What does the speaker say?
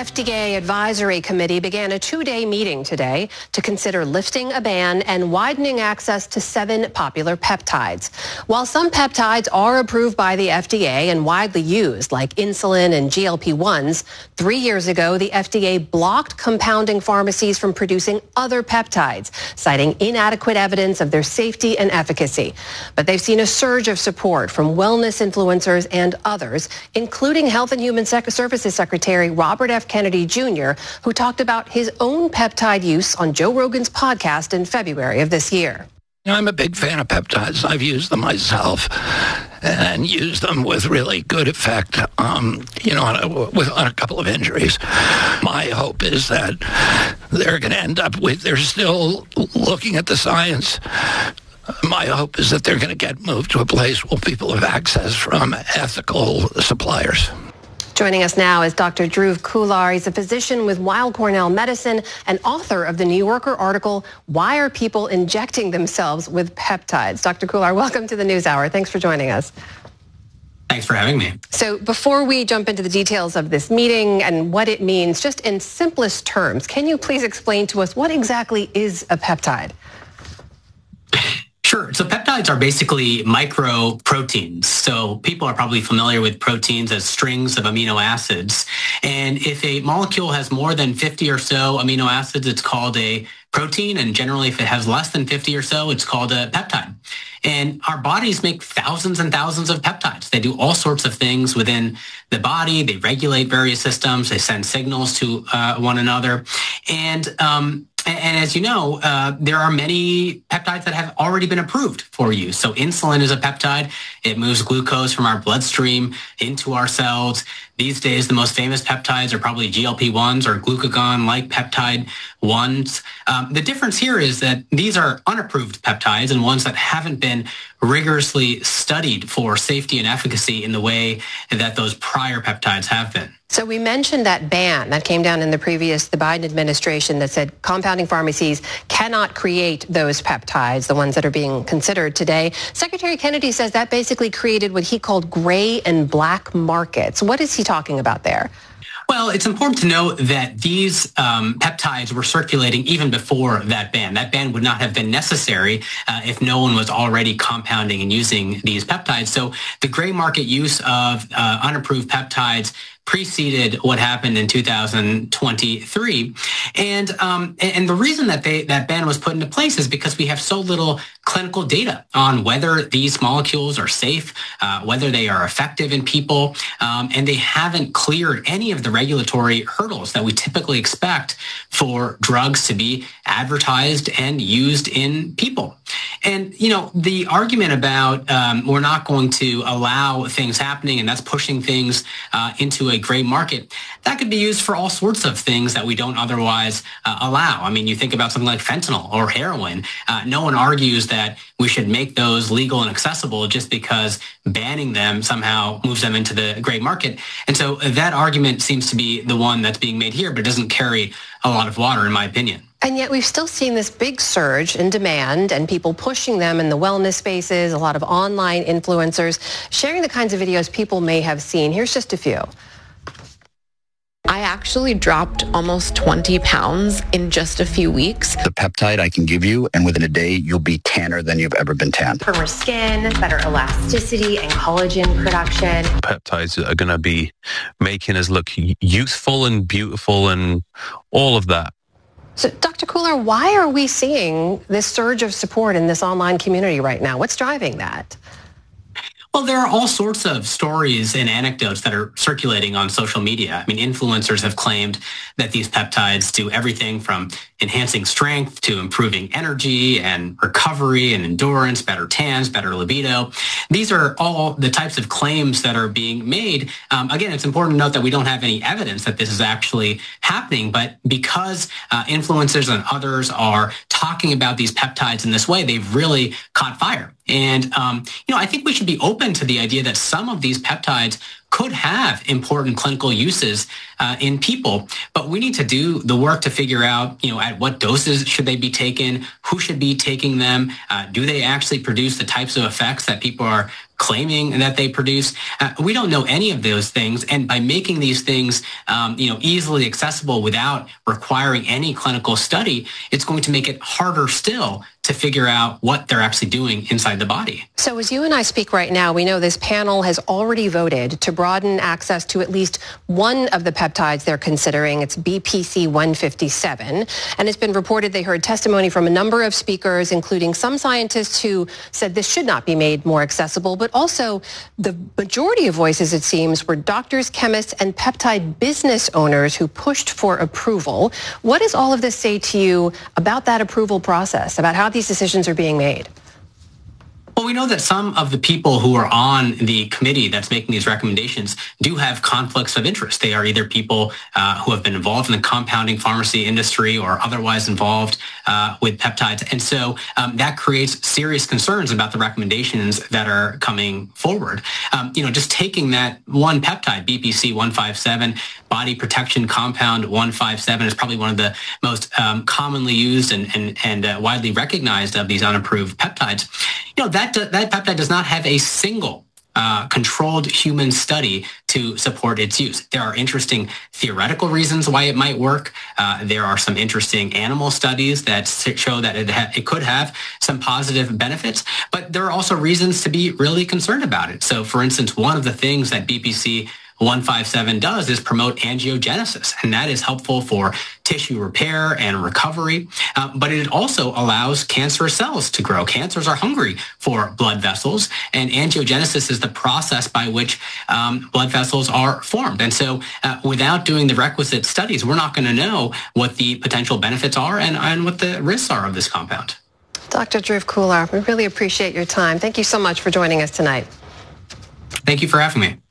FDA Advisory Committee began a two-day meeting today to consider lifting a ban and widening access to 7 popular peptides. While some peptides are approved by the FDA and widely used, like insulin and GLP-1s, 3 years ago, the FDA blocked compounding pharmacies from producing other peptides, citing inadequate evidence of their safety and efficacy. But they've seen a surge of support from wellness influencers and others, including Health and Human Services Secretary Robert F. Kennedy Jr., who talked about his own peptide use on Joe Rogan's podcast in February of this year. I'm a big fan of peptides. I've used them myself and used them with really good effect, on a couple of injuries. My hope is that they're going to end up with, they're still looking at the science. My hope is that they're going to get moved to a place where people have access from ethical suppliers. Joining us now is Dr. Dhruv Khullar. He's a physician with Weill Cornell Medicine and author of the New Yorker article, Why Are People Injecting Themselves with Peptides? Dr. Khullar, welcome to the NewsHour. Thanks for joining us. Thanks for having me. So before we jump into the details of this meeting and what it means, just in simplest terms, can you please explain to us what exactly is a peptide? Sure. So peptides are basically microproteins. So people are probably familiar with proteins as strings of amino acids. And if a molecule has more than 50 or so amino acids, it's called a protein. And generally, if it has less than 50 or so, it's called a peptide. And our bodies make thousands and thousands of peptides. They do all sorts of things within the body. They regulate various systems. They send signals to one another. And as you know, there are many peptides that have already been approved for use. So insulin is a peptide. It moves glucose from our bloodstream into our cells. These days, the most famous peptides are probably GLP-1s or glucagon-like peptide 1s. The difference here is that these are unapproved peptides and ones that haven't been rigorously studied for safety and efficacy in the way that those prior peptides have been. So we mentioned that ban that came down in the Biden administration that said compounding pharmacies cannot create those peptides, the ones that are being considered today. Secretary Kennedy says that basically created what he called gray and black markets. What is he talking about there? Well, it's important to note that these peptides were circulating even before that ban. That ban would not have been necessary if no one was already compounding and using these peptides. So the gray market use of unapproved peptides preceded what happened in 2023. And the reason that that ban was put into place is because we have so little clinical data on whether these molecules are safe, whether they are effective in people, and they haven't cleared any of the regulatory hurdles that we typically expect for drugs to be advertised and used in people. And, the argument about we're not going to allow things happening and that's pushing things into a gray market, that could be used for all sorts of things that we don't otherwise allow. I mean, you think about something like fentanyl or heroin. No one argues that we should make those legal and accessible just because banning them somehow moves them into the gray market. And so that argument seems to be the one that's being made here, but it doesn't carry a lot of water, in my opinion. And yet we've still seen this big surge in demand and people pushing them in the wellness spaces, a lot of online influencers sharing the kinds of videos people may have seen. Here's just a few. I actually dropped almost 20 pounds in just a few weeks. The peptide I can give you, and within a day, you'll be tanner than you've ever been tanned. Firmer skin, better elasticity and collagen production. Peptides are going to be making us look youthful and beautiful and all of that. So, Dr. Khullar, why are we seeing this surge of support in this online community right now? What's driving that? Well, there are all sorts of stories and anecdotes that are circulating on social media. I mean, influencers have claimed that these peptides do everything from enhancing strength to improving energy and recovery and endurance, better tans, better libido. These are all the types of claims that are being made. Again, it's important to note that we don't have any evidence that this is actually happening, but because influencers and others are talking about these peptides in this way, they've really caught fire. And, I think we should be open to the idea that some of these peptides could have important clinical uses in people, but we need to do the work to figure out, at what doses should they be taken, who should be taking them, do they actually produce the types of effects that people are claiming that they produce. We don't know any of those things, and by making these things, easily accessible without requiring any clinical study, it's going to make it harder still to figure out what they're actually doing inside the body. So as you and I speak right now, we know this panel has already voted to broaden access to at least one of the peptides they're considering. It's BPC 157. And it's been reported they heard testimony from a number of speakers, including some scientists who said this should not be made more accessible, but also the majority of voices, it seems, were doctors, chemists, and peptide business owners who pushed for approval. What does all of this say to you about that approval process, about how these decisions are being made? Well, we know that some of the people who are on the committee that's making these recommendations do have conflicts of interest. They are either people who have been involved in the compounding pharmacy industry or otherwise involved with peptides. And so that creates serious concerns about the recommendations that are coming forward. Just taking that one peptide, BPC 157, body protection compound 157, is probably one of the most commonly used and widely recognized of these unapproved peptides. That peptide does not have a single controlled human study to support its use. There are interesting theoretical reasons why it might work. There are some interesting animal studies that show that it could have some positive benefits, but there are also reasons to be really concerned about it. So, for instance, one of the things that BPC 157 does is promote angiogenesis, and that is helpful for tissue repair and recovery, but it also allows cancerous cells to grow. Cancers are hungry for blood vessels, and angiogenesis is the process by which blood vessels are formed. And so without doing the requisite studies, we're not going to know what the potential benefits are and what the risks are of this compound. Dr. Dhruv Khullar, we really appreciate your time. Thank you so much for joining us tonight. Thank you for having me.